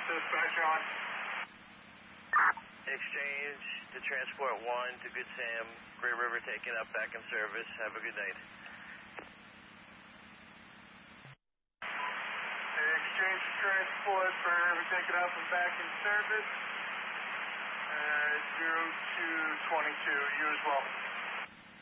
Dispatcher on. Exchange to Transport 1 to Good Sam. Gray River taken up, back in service. Have a good night. Exchange to Transport for taken up and back in service. 0222, you as well.